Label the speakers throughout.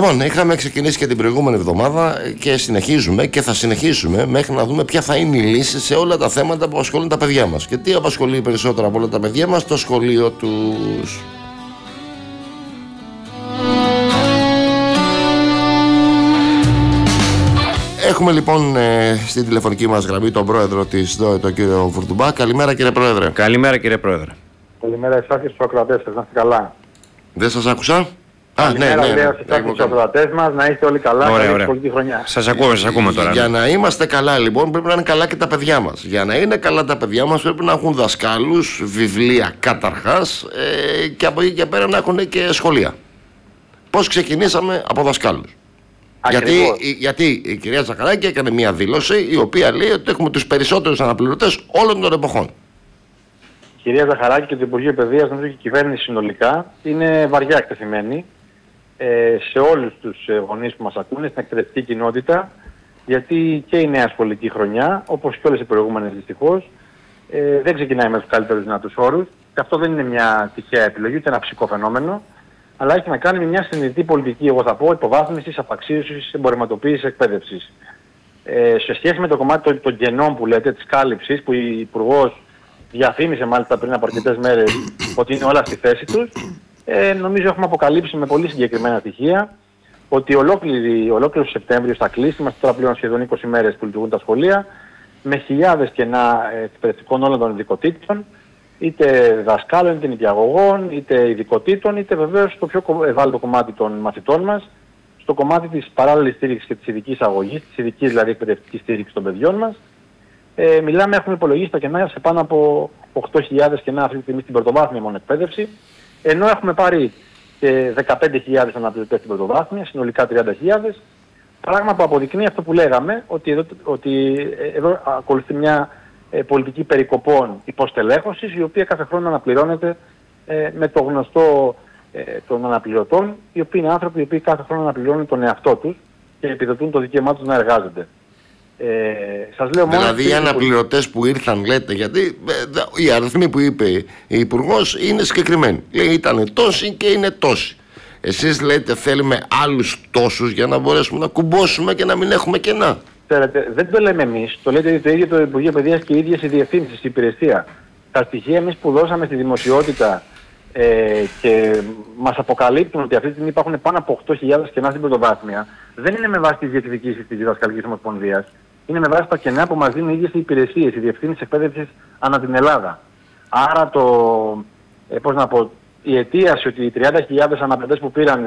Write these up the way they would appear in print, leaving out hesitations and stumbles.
Speaker 1: Λοιπόν, είχαμε ξεκινήσει και την προηγούμενη εβδομάδα και συνεχίζουμε και θα συνεχίσουμε μέχρι να δούμε ποια θα είναι η λύση σε όλα τα θέματα που απασχολούν τα παιδιά μας. Και τι απασχολεί περισσότερα από όλα τα παιδιά μας? Το σχολείο τους. Έχουμε λοιπόν στην τηλεφωνική μας γραμμή τον πρόεδρο της ΔΟΕ, τον κύριο Βουρτουμπά. Καλημέρα, κύριε πρόεδρε.
Speaker 2: Καλημέρα, κύριε πρόεδρε.
Speaker 3: Καλημέρα εσάς και στους ακροατές σας, να είστε καλά.
Speaker 1: Δεν σας άκουσα?
Speaker 3: Καλημέρα, λέω σε εσάς και στους ακροατές μας, να είστε όλοι καλά.
Speaker 2: Ωραία.
Speaker 3: Καλή χρονιά.
Speaker 2: Σας ακούμε τώρα.
Speaker 1: Για να είμαστε καλά λοιπόν πρέπει να είναι καλά και τα παιδιά μας. Για να είναι καλά τα παιδιά μας πρέπει να έχουν δασκάλους, βιβλία καταρχάς και από εκεί και πέρα να έχουν και σχολεία. Πώς ξεκινήσαμε? Από δασκάλους. Γιατί η κυρία Ζαχαράκη έκανε μια δήλωση η οποία λέει ότι έχουμε τους περισσότερους αναπληρωτές όλων των εποχών.
Speaker 3: Η κυρία Ζαχαράκη και το Υπουργείο Παιδείας, νομίζω και η κυβέρνηση συνολικά, είναι βαριά εκτεθειμένη σε όλους τους γονείς που μας ακούνε, στην εκπαιδευτική κοινότητα, γιατί και η νέα σχολική χρονιά, όπως και όλες οι προηγούμενες δυστυχώς, δεν ξεκινάει με τους καλύτερους δυνατούς όρους. Και αυτό δεν είναι μια τυχαία επιλογή, ούτε ένα φυσικό φαινόμενο, αλλά έχει να κάνει με μια συνειδητή πολιτική, εγώ θα πω, υποβάθμισης, απαξίωσης, εμπορευματοποίησης, εκπαίδευσης. Σε σχέση με το κομμάτι των κενών που λέτε, της κάλυψης, που η Υπουργός διαφήμισε μάλιστα πριν από αρκετές μέρες ότι είναι όλα στη θέση τους, νομίζω έχουμε αποκαλύψει με πολύ συγκεκριμένα στοιχεία ότι ολόκληρο Σεπτέμβριο θα κλείσει, είμαστε τώρα πλέον σχεδόν 20 μέρες που λειτουργούν τα σχολεία, με χιλιάδες κενά εκπαιδευτικών όλων των ειδικοτήτων, είτε δασκάλων, είτε νηπιαγωγών, είτε ειδικοτήτων, είτε βεβαίως στο πιο ευάλωτο κομμάτι των μαθητών μας, στο κομμάτι της παράλληλης στήριξης και της ειδικής αγωγής, της ειδικής δηλαδή εκπαιδευτικής στήριξης των παιδιών μας. Έχουμε υπολογίσει τα κενά σε πάνω από 8.000 κενά αυτή τη στιγμή στην πρωτοβάθμια μόνο εκπαίδευση, ενώ έχουμε πάρει 15.000 αναπληρωτές στην πρωτοβάθμια, συνολικά 30.000, πράγμα που αποδεικνύει αυτό που λέγαμε, ότι εδώ ακολουθεί μια πολιτική περικοπών υποστελέχωσης, η οποία κάθε χρόνο αναπληρώνεται με το γνωστό των αναπληρωτών, οι οποίοι είναι άνθρωποι οι οποίοι κάθε χρόνο αναπληρώνουν τον εαυτό τους και επιδοτούν το δικαίωμά τους να εργάζονται. Σας λέω μόνο
Speaker 1: δηλαδή οι αναπληρωτές που ήρθαν, λέτε, γιατί οι αριθμοί που είπε η Υπουργός είναι συγκεκριμένοι. Λέει ήταν τόσοι και είναι τόσοι. Εσείς λέτε θέλουμε άλλους τόσους για να μπορέσουμε να κουμπώσουμε και να μην έχουμε κενά.
Speaker 3: Ξέρετε, δεν το λέμε εμείς, το λέτε το ίδιο το Υπουργείο Παιδείας και οι ίδιες οι διευθύνσεις, η υπηρεσία. Τα στοιχεία εμείς που δώσαμε στη δημοσιότητα και μας αποκαλύπτουν ότι αυτή τη στιγμή υπάρχουν πάνω από 8.000 κενά στην πρωτοβάθμια, δεν είναι με βάση τις διεκδικήσεις της Διδασκαλικής Ομοσπονδίας. Είναι με βάση τα κενά που μας δίνουν οι ίδιες οι υπηρεσίες, οι διευθύνσεις εκπαίδευσης ανά την Ελλάδα. Άρα η αιτίαση ότι οι 30.000 αναπληρωτές που πήραν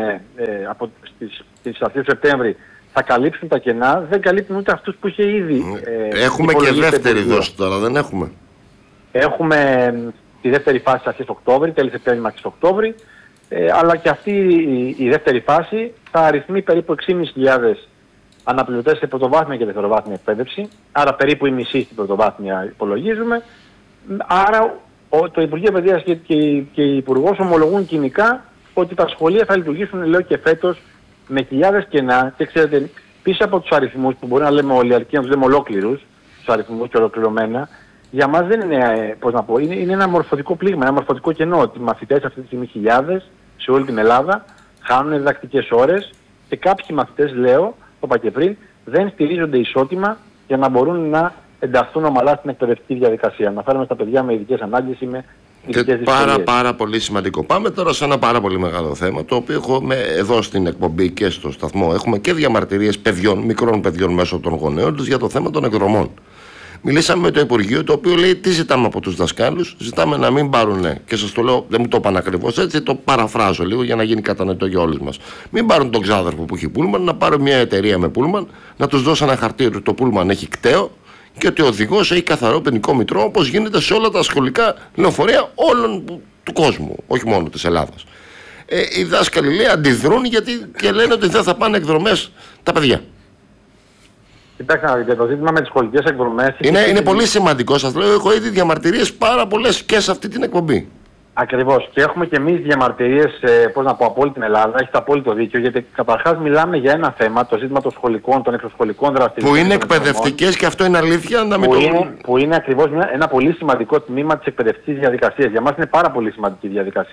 Speaker 3: στις αρχές του Σεπτέμβρη θα καλύψουν τα κενά, δεν καλύπτουν ούτε αυτούς που είχε ήδη
Speaker 1: έχουμε και δεύτερη δόση τώρα, δεν έχουμε?
Speaker 3: Έχουμε τη δεύτερη φάση στις αρχές Οκτώβρη, τέλη Σεπτέμβρη μέχρι Οκτώβρη, αλλά και αυτή η δεύτερη φάση θα αριθμεί περίπου 6.500 αναπληρωτές σε πρωτοβάθμια και δευτεροβάθμια εκπαίδευση, άρα περίπου η μισή στην πρωτοβάθμια υπολογίζουμε. Άρα το Υπουργείο Παιδείας και η Υπουργός ομολογούν κοινικά ότι τα σχολεία θα λειτουργήσουν, λέω και φέτος, με χιλιάδες κενά. Και ξέρετε, πίσω από τους αριθμούς που μπορεί να λέμε όλοι, αρκεί να τους λέμε ολόκληρους, τους αριθμούς και ολοκληρωμένα, για μας δεν είναι, είναι ένα μορφωτικό πλήγμα, ένα μορφωτικό κενό, ότι οι μαθητές αυτή τη στιγμή χιλιάδες σε όλη την Ελλάδα χάνουν διδακτικές ώρες και κάποιοι μαθητές, λέω, το είπα και πριν, δεν στηρίζονται ισότιμα για να μπορούν να ενταχθούν ομαλά στην εκπαιδευτική διαδικασία. Να φέρουμε στα παιδιά με ειδικές ανάγκες ή με ειδικές δυσκολίες.
Speaker 1: Πάρα πολύ σημαντικό. Πάμε τώρα σε ένα πάρα πολύ μεγάλο θέμα, το οποίο έχουμε εδώ στην εκπομπή και στο σταθμό. Έχουμε και διαμαρτυρίες παιδιών, μικρών παιδιών μέσω των γονέων τους για το θέμα των εκδρομών. Μιλήσαμε με το Υπουργείο, το οποίο λέει τι ζητάμε από τους δασκάλους. Ζητάμε να μην πάρουν, και σας το λέω, δεν μου το είπαν ακριβώς έτσι, το παραφράζω λίγο για να γίνει κατανοητό για όλους μας. Μην πάρουν τον ξάδερφο που έχει πούλμαν, να πάρουν μια εταιρεία με πούλμαν, να τους δώσει ένα χαρτί ότι το πούλμαν έχει κταίο και ότι ο οδηγός έχει καθαρό ποινικό μητρό, όπως γίνεται σε όλα τα σχολικά λεωφορεία όλων του κόσμου, όχι μόνο της Ελλάδας. Οι δάσκαλοι, λέει, αντιδρούν και λένε ότι δεν θα πάνε εκδρομές τα παιδιά.
Speaker 3: Κοιτάξτε να δείτε, το ζήτημα με τις σχολικές εκδρομές
Speaker 1: είναι πολύ σημαντικό. Σας λέω, έχω ήδη διαμαρτυρίες πάρα πολλές και σε αυτή την εκπομπή.
Speaker 3: Ακριβώς. Και έχουμε και εμείς διαμαρτυρίες, από όλη την Ελλάδα. Έχετε απόλυτο δίκιο, γιατί καταρχάς μιλάμε για ένα θέμα, το ζήτημα των σχολικών, των εξωσχολικών δραστηριοτήτων.
Speaker 1: Που είναι εκπαιδευτικές και αυτό είναι αλήθεια.
Speaker 3: Που είναι ακριβώς ένα πολύ σημαντικό τμήμα της εκπαιδευτικής διαδικασίας. Για μας είναι πάρα πολύ σημαντική διαδικασία.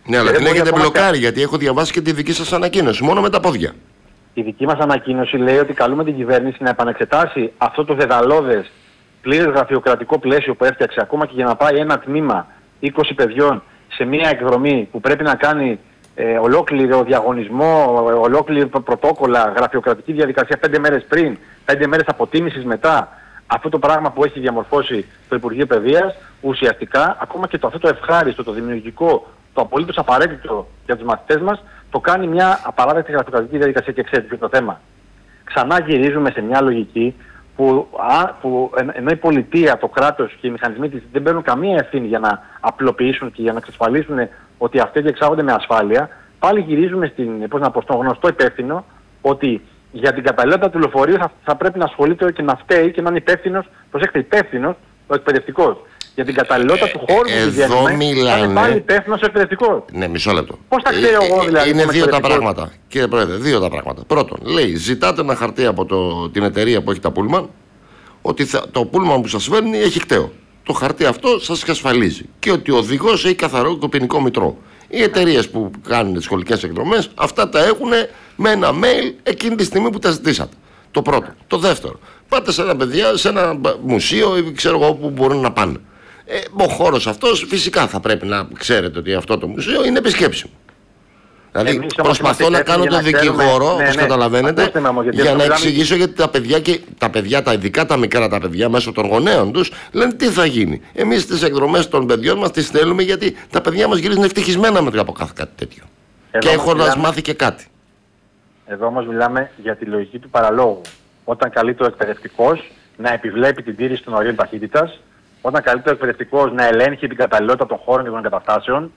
Speaker 1: Ναι, αλλά την έχετε μπλοκάρει, γιατί έχω διαβάσει και τη δική σας ανακοίνωση, μόνο με τα πόδια.
Speaker 3: Η δική μας ανακοίνωση λέει ότι καλούμε την κυβέρνηση να επανεξετάσει αυτό το δεδαλώδες πλήρες γραφειοκρατικό πλαίσιο που έφτιαξε, ακόμα και για να πάει ένα τμήμα 20 παιδιών σε μια εκδρομή που πρέπει να κάνει ολόκληρο διαγωνισμό, ολόκληρο πρωτόκολλα, γραφειοκρατική διαδικασία 5 μέρες πριν, 5 μέρες αποτίμησης μετά. Αυτό το πράγμα που έχει διαμορφώσει το Υπουργείο Παιδείας, ουσιαστικά, ακόμα και αυτό το ευχάριστο, το δημιουργικό, το απολύτως απαραίτητο για τους μαθητές μας, το κάνει μια απαράδεκτη γραφειοκρατική διαδικασία. Και ξέρετε το θέμα. Ξανά γυρίζουμε σε μια λογική που ενώ η πολιτεία, το κράτος και οι μηχανισμοί της δεν παίρνουν καμία ευθύνη για να απλοποιήσουν και για να εξασφαλίσουν ότι αυτές διεξάγονται με ασφάλεια, πάλι γυρίζουμε στον γνωστό υπεύθυνο ότι για την καταλληλότητα του λεωφορείου θα πρέπει να ασχολείται και να φταίει και να είναι υπεύθυνος, προσέξτε, υπεύθυνος ο εκπαιδευτικός. Για την καταλληλότητα του χώρου που πηγαίνουμε, θα είναι πάλι υπεύθυνος ο εκπαιδευτικός.
Speaker 1: Ναι, μισό λεπτό.
Speaker 3: Πώς θα ξέρω εγώ δηλαδή?
Speaker 1: Είναι δύο τα πράγματα. Κύριε Πρόεδρε, δύο τα πράγματα. Πρώτον, λέει, ζητάτε ένα χαρτί από την εταιρεία που έχει τα πούλμαν, ότι το πούλμαν που σας φέρνει έχει κταίο. Το χαρτί αυτό σας εξασφαλίζει. Και ότι ο οδηγός έχει καθαρό το ποινικό μητρό. Οι εταιρείες που κάνουν τις σχολικές εκδρομές, αυτά τα έχουν με ένα mail εκείνη τη στιγμή που τα ζητήσατε. Το πρώτο. Το δεύτερο, πάτε σε ένα μουσείο ή ξέρω εγώ που μπορούν να πάνε. Ο χώρος αυτός φυσικά θα πρέπει να ξέρετε ότι αυτό το μουσείο είναι επισκέψιμο. Δηλαδή προσπαθώ να κάνω τον δικηγόρο, όπως καταλαβαίνετε, για να εξηγήσω, γιατί τα παιδιά, ειδικά τα μικρά τα παιδιά, μέσω των γονέων τους, λένε τι θα γίνει. Εμείς τις εκδρομές των παιδιών μας τις στέλνουμε γιατί τα παιδιά μας γυρίζουν ευτυχισμένα μετά από κάτι τέτοιο. Και έχω να μάθει και κάτι.
Speaker 3: Εδώ όμως μιλάμε για τη λογική του παραλόγου. Όταν καλείται ο εκπαιδευτικός να επιβλέπει την τήρηση των ορίων ταχύτητας, όταν καλείται ο εκπαιδευτικός να ελέγχει την καταλληλότητα των χώρων και των εγκαταστάσεων,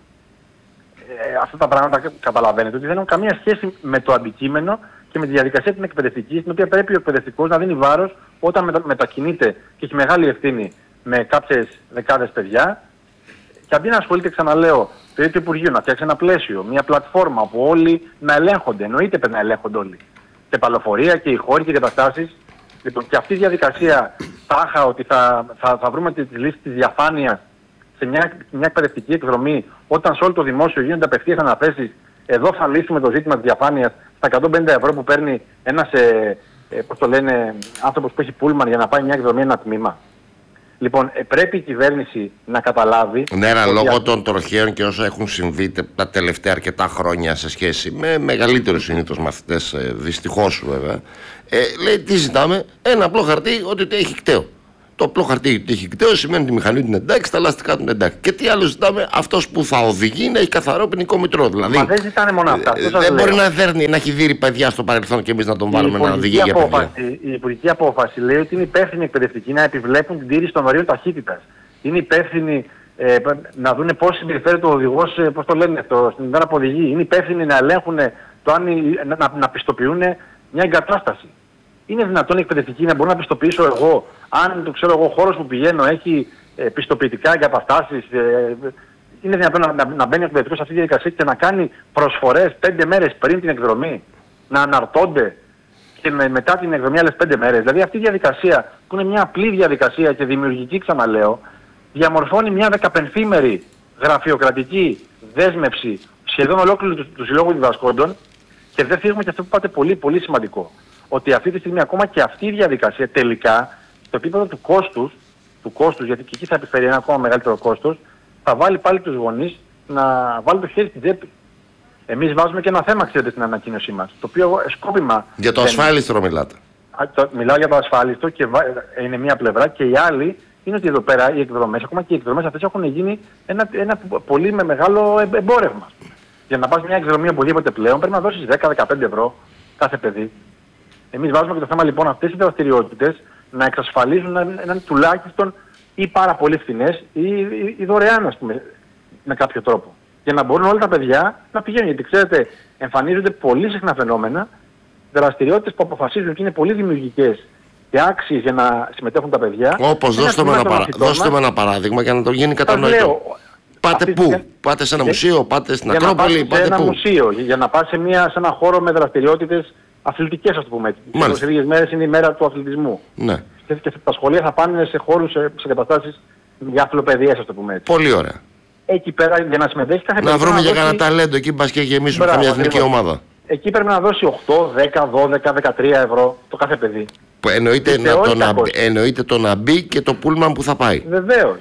Speaker 3: αυτά τα πράγματα καταλαβαίνετε ότι δεν έχουν καμία σχέση με το αντικείμενο και με τη διαδικασία την εκπαιδευτική, στην οποία πρέπει ο εκπαιδευτικός να δίνει βάρος όταν μετακινείται και έχει μεγάλη ευθύνη με κάποιες δεκάδες παιδιά. Και αντί να ασχολείται, ξαναλέω, το ίδιο Υπουργείο να φτιάξει ένα πλαίσιο, μια πλατφόρμα όπου όλοι να ελέγχονται. Εννοείται πρέπει να ελέγχονται όλοι. Και τα λεωφορεία και οι χώροι και οι εγκαταστάσεις. Λοιπόν, και αυτή η διαδικασία τάχα ότι θα βρούμε τη λύση της διαφάνειας σε μια εκπαιδευτική εκδρομή, όταν σε όλο το δημόσιο γίνονται απευθείας αναθέσεις, εδώ θα λύσουμε το ζήτημα της διαφάνειας στα 150 ευρώ που παίρνει ένας άνθρωπος που έχει πούλμαν για να πάει μια εκδρομή ένα τμήμα. Λοιπόν, πρέπει η κυβέρνηση να καταλάβει...
Speaker 1: Ναι, αλλά λόγω των τροχαίων και όσα έχουν συμβεί τα τελευταία αρκετά χρόνια σε σχέση με μεγαλύτερους συνήθως μαθητές, δυστυχώς βέβαια, λέει τι ζητάμε, ένα απλό χαρτί ότι έχει κταίο. Το απλό χαρτί ότι έχει κταίο σημαίνει ότι η μηχανή την εντάξει, τα λαστικά την εντάξει. Και τι άλλο ζητάμε, αυτός που θα οδηγεί να έχει καθαρό ποινικό μητρό. Δηλαδή,
Speaker 3: μα δεν ζητάνε μόνο αυτά.
Speaker 1: Δεν μπορεί να έχει δει παιδιά στο παρελθόν και εμείς να τον βάλουμε να οδηγεί για παιδιά.
Speaker 3: Η υπουργική απόφαση λέει ότι είναι υπεύθυνοι εκπαιδευτικοί να επιβλέπουν την τήρηση των ορίων ταχύτητας. Είναι υπεύθυνοι να δουν πώς συμπεριφέρεται ο οδηγός, πώς το λένε αυτό, στην ημέρα που οδηγεί. Είναι υπεύθυνοι να ελέγχουν να πιστοποιούν μια εγκατάσταση. Είναι δυνατόν οι εκπαιδευτικοί να μπορούν να πιστοποιήσω εγώ, αν το ξέρω εγώ, ο χώρος που πηγαίνω έχει πιστοποιητικά εγκαταστάσεις, είναι δυνατόν να μπαίνει ο εκπαιδευτικός σε αυτή τη διαδικασία και να κάνει προσφορές 5 μέρες πριν την εκδρομή, να αναρτώνται και μετά την εκδρομή άλλες 5 μέρες. Δηλαδή αυτή η διαδικασία, που είναι μια απλή διαδικασία και δημιουργική, ξαναλέω, διαμορφώνει μια 15ημερη γραφειοκρατική δέσμευση σχεδόν ολόκληρου του Συλλόγου Διδασκόντων. Και δεν φύγουμε και αυτό που είπατε πολύ, πολύ σημαντικό. Ότι αυτή τη στιγμή ακόμα και αυτή η διαδικασία τελικά, στο επίπεδο του κόστους, γιατί και εκεί θα επιφέρει ένα ακόμα μεγαλύτερο κόστος, θα βάλει πάλι τους γονείς να βάλουν το χέρι στην τσέπη. Εμείς βάζουμε και ένα θέμα, ξέρετε, στην ανακοίνωσή μας, το οποίο σκόπιμα...
Speaker 1: Για το ασφάλιστρο μιλάτε.
Speaker 3: Μιλάω για το ασφάλιστο και είναι μία πλευρά, και η άλλη είναι ότι εδώ πέρα οι εκδρομές, ακόμα και οι εκδρομές αυτές έχουν γίνει ένα πολύ μεγάλο εμπόρευμα. Για να πας μια εκδρομή οπουδήποτε πλέον πρέπει να δώσεις 10-15 ευρώ κάθε παιδί. Εμείς βάζουμε και το θέμα λοιπόν αυτές οι δραστηριότητες να εξασφαλίζουν να είναι τουλάχιστον ή πάρα πολύ φθηνές ή δωρεάν, ας πούμε, με κάποιο τρόπο. Για να μπορούν όλα τα παιδιά να πηγαίνουν. Γιατί ξέρετε, εμφανίζονται πολύ συχνά φαινόμενα, δραστηριότητες που αποφασίζουν και είναι πολύ δημιουργικές και άξιες για να συμμετέχουν τα παιδιά.
Speaker 1: Όπως δώστε με ένα παράδειγμα για να το γίνει κατανοητό. Πάτε πού, πάτε σε ένα μουσείο, πάτε στην Ακρόπολη, πάτε
Speaker 3: πού. Σε ένα
Speaker 1: πού.
Speaker 3: μουσείο, για να πας σε ένα χώρο με δραστηριότητες αθλητικές, ας το πούμε. Σε λίγες μέρες είναι η μέρα του αθλητισμού.
Speaker 1: Ναι.
Speaker 3: Και τα σχολεία θα πάνε σε χώρους, σε καταστάσεις για αθλοπαιδείας, ας το πούμε έτσι.
Speaker 1: Πολύ ωραία.
Speaker 3: εκεί πέρα για να συμμετέχει κάθε
Speaker 1: Να βρούμε για
Speaker 3: δώσει...
Speaker 1: κανένα ταλέντο εκεί, μπας και γεμίσουμε καμιά εθνική ομάδα.
Speaker 3: Εκεί πρέπει να δώσει 8, 10, 12, 13 ευρώ το κάθε παιδί.
Speaker 1: Που εννοείται το να μπει και το πούλμαν που θα πάει.
Speaker 3: Βεβαίως.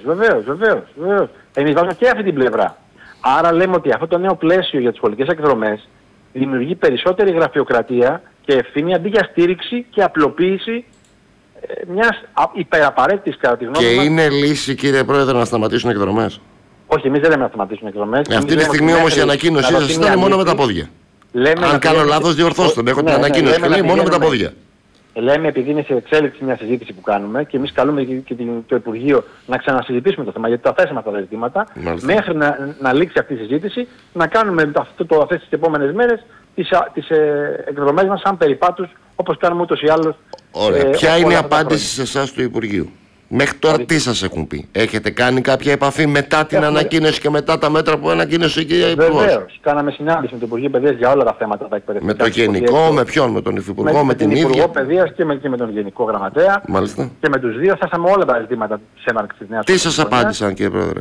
Speaker 3: Εμείς βάζουμε και αυτή την πλευρά. Άρα λέμε ότι αυτό το νέο πλαίσιο για τις σχολικές εκδρομές δημιουργεί περισσότερη γραφειοκρατία και ευθύνη αντί για στήριξη και απλοποίηση μιας υπεραπαραίτητης κατά τη γνώμη μας.
Speaker 1: Και είναι λύση, κύριε Πρόεδρε, να σταματήσουν εκδρομές?
Speaker 3: Όχι, εμείς δεν λέμε να σταματήσουν εκδρομές.
Speaker 1: Αυτή τη στιγμή όμως η ανακοίνωσή σας ήταν μόνο με τα πόδια. Αν κάνω λάθος, διορθώστε με. Έχω την ανακοίνωση και λέει μόνο με τα πόδια.
Speaker 3: Λέμε, επειδή είναι σε εξέλιξη μια συζήτηση που κάνουμε και εμείς καλούμε και το Υπουργείο να ξανασυζητήσουμε το θέμα, γιατί τα θέσαμε αυτά τα ζητήματα, μέχρι να λήξει αυτή η συζήτηση, να κάνουμε αυτές τις επόμενες μέρες τις εκδρομές μας σαν περιπάτους, όπως κάνουμε ούτως ή άλλως.
Speaker 1: Ωραία. Ποια είναι η απάντηση σε εσάς του Υπουργείου? Μέχρι τώρα τι σας έχουν πει? Έχετε κάνει κάποια επαφή μετά την ανακοίνωση και μετά τα μέτρα που ανακοίνωσε η κυρία Υπουργός?
Speaker 3: Βεβαίως. Κάναμε συνάντηση με το Υπουργείο Παιδείας για όλα τα θέματα τα εκπαιδευτικά.
Speaker 1: Με το Γενικό, με ποιον? Με τον Υφυπουργό, με την ίδια?
Speaker 3: Με τον Υπουργό Παιδείας και με τον Γενικό Γραμματέα.
Speaker 1: Μάλιστα.
Speaker 3: Και με τους δύο θέσαμε όλα τα ζητήματα της έναρξης της νέας.
Speaker 1: Τι σας απάντησαν, κύριε Πρόεδρε?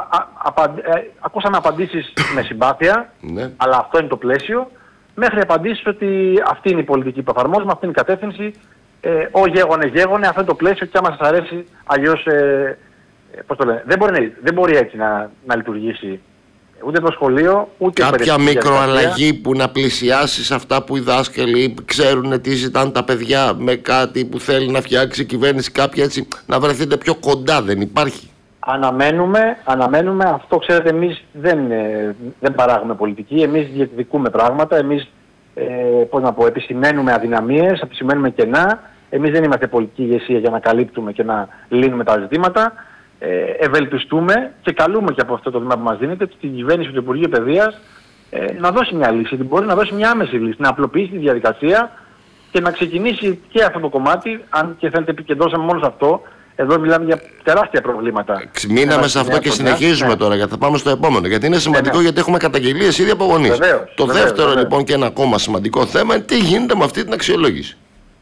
Speaker 3: Ακούσαμε απαντήσεις με συμπάθεια, αλλά αυτό είναι το πλαίσιο. Μέχρι απαντήσεις ότι αυτή είναι η πολιτική που εφαρμόζουμε, αυτή είναι η κατεύθυνση. Ο γέγονε, αυτό είναι το πλαίσιο και άμα σας αρέσει, αλλιώς, πώς το λένε, δεν μπορεί έτσι να λειτουργήσει ούτε το σχολείο, ούτε
Speaker 1: κάποια μικροαλλαγή που να πλησιάσει σε αυτά που οι δάσκαλοι ξέρουν τι ζητάνε τα παιδιά, με κάτι που θέλει να φτιάξει η κυβέρνηση, κάποια έτσι, να βρεθείτε πιο κοντά, δεν υπάρχει?
Speaker 3: Αναμένουμε, αυτό ξέρετε, εμείς δεν παράγουμε πολιτική, εμείς διεκδικούμε πράγματα, εμείς επισημαίνουμε αδυναμίες, επισημαίνουμε κενά. Εμείς δεν είμαστε πολιτική ηγεσία για να καλύπτουμε και να λύνουμε τα ζητήματα. Ευελπιστούμε και καλούμε και από αυτό το βήμα που μας δίνεται την κυβέρνηση του Υπουργείου Παιδείας να δώσει μια λύση. Μπορεί να δώσει μια άμεση λύση, να απλοποιήσει τη διαδικασία και να ξεκινήσει και αυτό το κομμάτι. Αν και θέλετε, επικεντρώσαμε μόνο σε αυτό. Εδώ μιλάμε για τεράστια προβλήματα.
Speaker 1: Μείναμε σε αυτό και συνεχίζουμε τώρα, γιατί θα πάμε στο επόμενο. Γιατί είναι σημαντικό, γιατί έχουμε καταγγελίες ήδη από γονείς. Το δεύτερο λοιπόν και ένα ακόμα σημαντικό θέμα είναι τι γίνεται με αυτή την αξιολόγηση.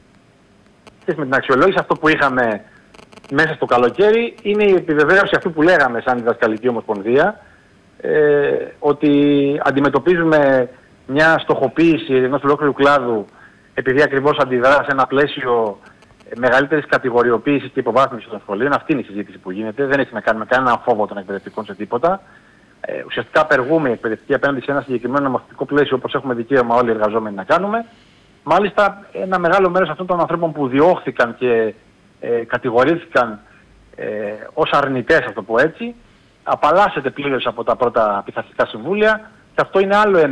Speaker 3: Και με την αξιολόγηση, αυτό που είχαμε μέσα στο καλοκαίρι είναι η επιβεβαίωση αυτού που λέγαμε σαν Διδασκαλική Ομοσπονδία, ότι αντιμετωπίζουμε μια στοχοποίηση ενός ολόκληρου κλάδου, επειδή ακριβώς αντιδρά σε ένα πλαίσιο μεγαλύτερης κατηγοριοποίησης και υποβάθμισης των σχολείων. Αυτή είναι η συζήτηση που γίνεται. Δεν έχει να κάνει με κανέναν φόβο των εκπαιδευτικών σε τίποτα. Ουσιαστικά απεργούμε οι εκπαιδευτικοί απέναντι σε ένα συγκεκριμένο νομοθετικό πλαίσιο, όπως έχουμε δικαίωμα όλοι οι εργαζόμενοι να κάνουμε. Μάλιστα, ένα μεγάλο μέρος αυτών των ανθρώπων που διώχθηκαν και κατηγορήθηκαν ως αρνητές, θα το πω έτσι, απαλλάσσεται πλήρως από τα πρώτα πειθαρχικά συμβούλια, και αυτό είναι άλλο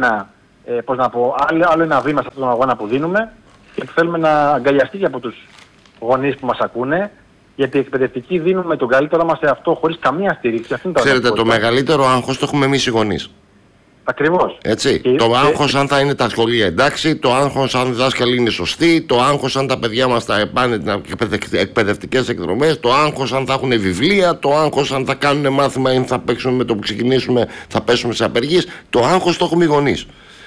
Speaker 3: ένα βήμα σε αυτόν τον αγώνα που δίνουμε και που θέλουμε να αγκαλιαστεί και από τους γονείς που μας ακούνε, γιατί οι εκπαιδευτικοί δίνουμε τον καλύτερο μας σε αυτό χωρίς καμία στήριξη.
Speaker 1: Ξέρετε, το μεγαλύτερο άγχος το έχουμε εμείς οι γονείς.
Speaker 3: Ακριβώς.
Speaker 1: Έτσι. Το άγχος αν θα είναι τα σχολεία εντάξει, το άγχος αν οι δάσκαλοι είναι σωστοί, το άγχος αν τα παιδιά μας θα πάνε εκπαιδευτικές εκδρομές, το άγχος αν θα έχουν βιβλία, το άγχος αν θα κάνουν μάθημα ή θα παίξουν με το που ξεκινήσουμε, θα πέσουμε σε απεργίες. Το άγχος το έχουμε οι γονείς.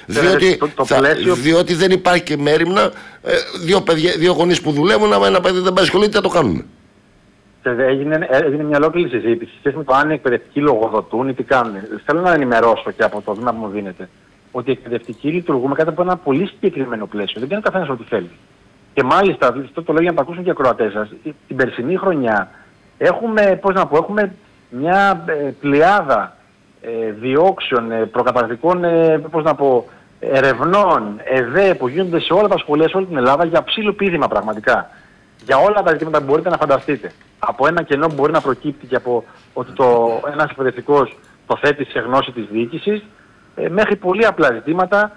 Speaker 1: Διότι δεν υπάρχει και μέριμνα δύο γονείς που δουλεύουν, άμα ένα παιδί δεν πάει σχολείο, τι θα το κάνουμε?
Speaker 3: Έγινε μια ολόκληρη συζήτηση σχέση με το αν οι εκπαιδευτικοί λογοδοτούν ή τι κάνουν. Θέλω να ενημερώσω και από το βήμα που μου δίνεται ότι οι εκπαιδευτικοί λειτουργούμε κάτω από ένα πολύ συγκεκριμένο πλαίσιο. Δεν κάνει καθένας ό,τι θέλει. Και μάλιστα, αυτό το λέω για να το ακούσουν και οι ακροατές σας, την περσινή χρονιά έχουμε, έχουμε μια πλειάδα διώξεων, προκαταρκτικών ερευνών, ΕΔΕ που γίνονται σε όλα τα σχολεία, σε όλη την Ελλάδα για ψήλο πείδημα πραγματικά. Για όλα τα ζητήματα που μπορείτε να φανταστείτε. Από ένα κενό που μπορεί να προκύπτει και από ότι ένας εκπαιδευτικός το θέτει σε γνώση της διοίκησης, μέχρι πολύ απλά ζητήματα.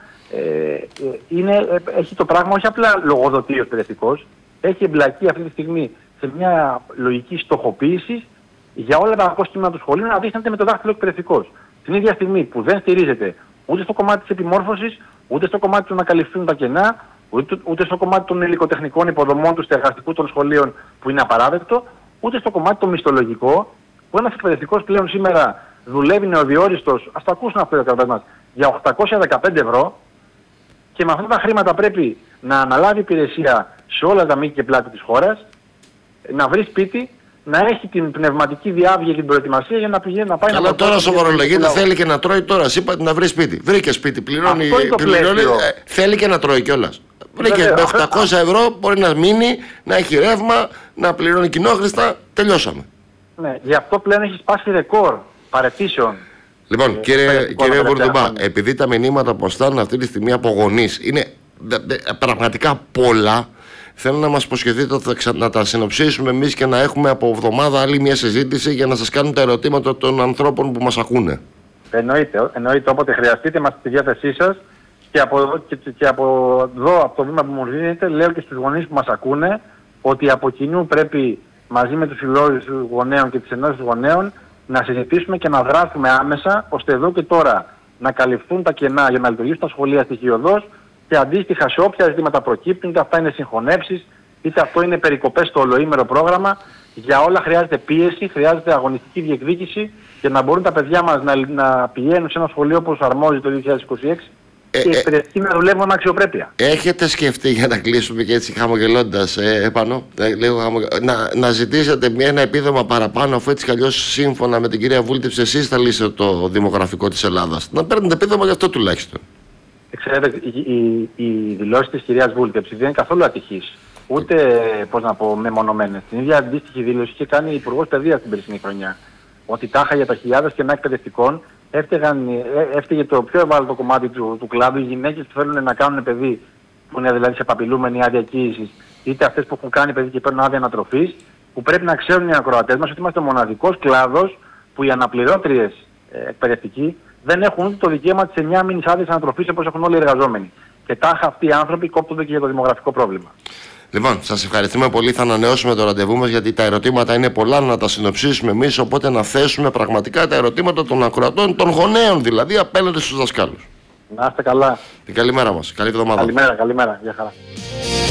Speaker 3: Έχει το πράγμα όχι απλά λογοδοτεί ο εκπαιδευτικός, έχει εμπλακεί αυτή τη στιγμή σε μια λογική στοχοποίηση για όλα τα κόστιμα του σχολείου να δείχνεται με το δάχτυλο εκπαιδευτικός. Την ίδια στιγμή που δεν στηρίζεται ούτε στο κομμάτι της επιμόρφωσης, ούτε στο κομμάτι του να καλυφθούν τα κενά, ούτε στο κομμάτι των υλικοτεχνικών υποδομών του στεγαστικού των σχολείων που είναι απαράδεκτο, ούτε στο κομμάτι το μισθολογικό, που ένας εκπαιδευτικός πλέον σήμερα δουλεύει νεοδιόριστος, ας το ακούσουν αυτό οι κρατές μας, για 815 ευρώ, και με αυτά τα χρήματα πρέπει να αναλάβει υπηρεσία σε όλα τα μήκη και πλάτη της χώρας, να βρει σπίτι, να έχει την πνευματική διάβγεια και την προετοιμασία για να πηγαίνει να πάει.
Speaker 1: Αλλά τώρα σοβαρολογείται, θέλει και να τρώει τώρα. Είπατε να βρει σπίτι. Βρήκε σπίτι, πληρώνει. Θέλει και να τρώει κιόλας. Βρήκε με 800 ευρώ, μπορεί να μείνει, να έχει ρεύμα, να πληρώνει κοινόχρηστα. Τελειώσαμε.
Speaker 3: Ναι, γι' αυτό πλέον έχει σπάσει ρεκόρ παραιτήσεων.
Speaker 1: Λοιπόν, κύριε Μπουρδουμπά, επειδή τα μηνύματα που στάνουν αυτή τη στιγμή από γονείς είναι πραγματικά πολλά, θέλω να μας υποσχεθείτε ότι να τα συνοψίσουμε εμείς και να έχουμε από εβδομάδα άλλη μια συζήτηση για να σας κάνουν τα ερωτήματα των ανθρώπων που μας ακούνε.
Speaker 3: Εννοείται, όποτε χρειαστείτε, είμαστε στη διάθεσή σας. Και από εδώ, από το βήμα που μου δίνετε, λέω και στους γονείς που μας ακούνε ότι από κοινού πρέπει μαζί με τους συλλόγους γονέων και τις ενώσεις γονέων να συζητήσουμε και να δράσουμε άμεσα, ώστε εδώ και τώρα να καλυφθούν τα κενά για να λειτουργήσουν τα σχολεία στοιχειωδώς και αντίστοιχα σε όποια ζητήματα προκύπτουν, είτε αυτά είναι συγχωνεύσεις, είτε αυτό είναι περικοπές στο ολοήμερο πρόγραμμα. Για όλα χρειάζεται πίεση, χρειάζεται αγωνιστική διεκδίκηση για να μπορούν τα παιδιά μας να πηγαίνουν σε ένα σχολείο όπως αρμόζει το 2026 και οι εκπαιδευτικοί να δουλεύουν με αξιοπρέπεια.
Speaker 1: Έχετε σκεφτεί, για να κλείσουμε και έτσι χαμογελώντας επάνω, να ζητήσετε ένα επίδομα παραπάνω, αφού έτσι κι αλλιώς σύμφωνα με την κυρία Βούλτεψη εσείς θα λύσετε το δημογραφικό της Ελλάδας? Να παίρνετε επίδομα γι' αυτό τουλάχιστον.
Speaker 3: Ξέρετε, οι δηλώσεις της κυρίας Βούλτεψη δεν είναι καθόλου ατυχείς. Ούτε, μεμονωμένες. Την ίδια αντίστοιχη δήλωση είχε κάνει η Υπουργός Παιδείας την περσινή χρονιά. Ότι τάχα για τα χιλιάδες κενά εκπαιδευτικών έφταιγε το πιο ευάλωτο κομμάτι του κλάδου, οι γυναίκες που θέλουν να κάνουν παιδί, που είναι δηλαδή σε παπιλούμενη άδεια κοίησης, είτε αυτές που έχουν κάνει παιδί και παίρνουν άδεια ανατροφής, που πρέπει να ξέρουν οι ακροατές μας ότι είμαστε ο μοναδικός κλάδος που οι αναπληρώτριες εκπαιδευτικοί δεν έχουν ούτε το δικαίωμα της 9 μήνης άδειας ανατροφής όπως έχουν όλοι οι εργαζόμενοι. Και τάχα αυτοί οι άνθρωποι κόπτονται και για το δημογραφικό πρόβλημα.
Speaker 1: Λοιπόν, σας ευχαριστούμε πολύ. Θα ανανεώσουμε το ραντεβού μας γιατί τα ερωτήματα είναι πολλά να τα συνοψίσουμε εμείς. Οπότε να θέσουμε πραγματικά τα ερωτήματα των ακροατών, των γονέων δηλαδή, απέναντι στους δασκάλους.
Speaker 3: Να είστε καλά.
Speaker 1: Την καλημέρα μας. Καλή εβδομάδα.
Speaker 3: Καλημέρα. Γεια χαρά.